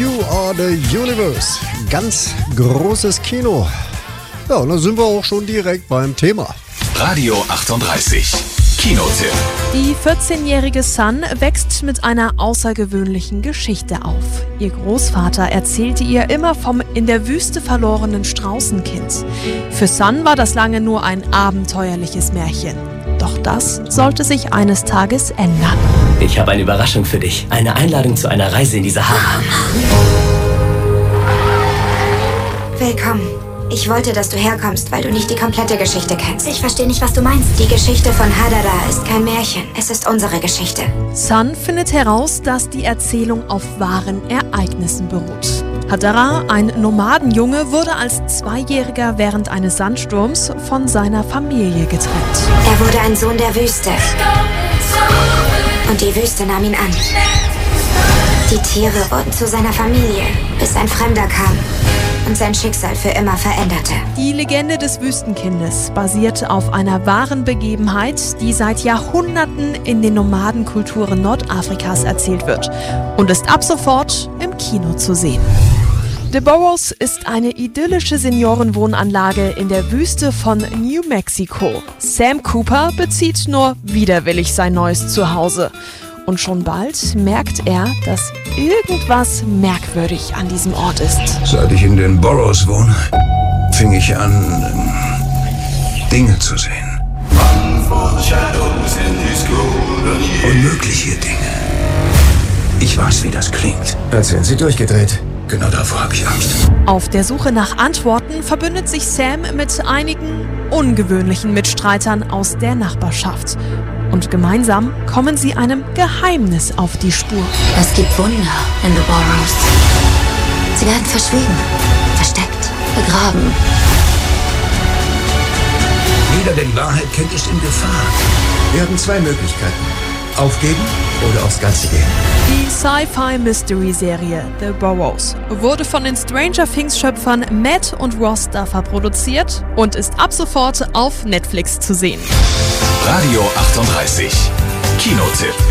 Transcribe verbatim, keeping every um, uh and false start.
You Are the Universe. Ganz großes Kino. Ja, und dann sind wir auch schon direkt beim Thema. Radio achtunddreißig. Kinotipp. Die vierzehnjährige Sun wächst mit einer außergewöhnlichen Geschichte auf. Ihr Großvater erzählte ihr immer vom in der Wüste verlorenen Straußenkind. Für Sun war das lange nur ein abenteuerliches Märchen. Doch das sollte sich eines Tages ändern. Ich habe eine Überraschung für dich. Eine Einladung zu einer Reise in die Sahara. Willkommen. Ich wollte, dass du herkommst, weil du nicht die komplette Geschichte kennst. Ich verstehe nicht, was du meinst. Die Geschichte von Hadara ist kein Märchen. Es ist unsere Geschichte. Sun findet heraus, dass die Erzählung auf wahren Ereignissen beruht. Hadara, ein Nomadenjunge, wurde als Zweijähriger während eines Sandsturms von seiner Familie getrennt. Er wurde ein Sohn der Wüste. Und die Wüste nahm ihn an. Die Tiere wurden zu seiner Familie, bis ein Fremder kam und sein Schicksal für immer veränderte. Die Legende des Wüstenkindes basiert auf einer wahren Begebenheit, die seit Jahrhunderten in den Nomadenkulturen Nordafrikas erzählt wird und ist ab sofort im Kino zu sehen. The Burrows ist eine idyllische Seniorenwohnanlage in der Wüste von New Mexico. Sam Cooper bezieht nur widerwillig sein neues Zuhause. Und schon bald merkt er, dass irgendwas merkwürdig an diesem Ort ist. Seit ich in den Burrows wohne, fing ich an, Dinge zu sehen. Unmögliche Dinge. Ich weiß, wie das klingt. Als wären sie durchgedreht. Genau davor habe ich Angst. Auf der Suche nach Antworten verbündet sich Sam mit einigen ungewöhnlichen Mitstreitern aus der Nachbarschaft. Und gemeinsam kommen sie einem Geheimnis auf die Spur. Es gibt Wunder in The Burrows. Sie werden verschwiegen, versteckt, begraben. Jeder, der die Wahrheit kennt, ist in Gefahr. Wir haben zwei Möglichkeiten. Aufgeben oder aufs Ganze gehen. Die Sci-Fi-Mystery-Serie The Burrows wurde von den Stranger Things-Schöpfern Matt und Ross Duffer produziert und ist ab sofort auf Netflix zu sehen. Radio achtunddreißig. Kinotipp.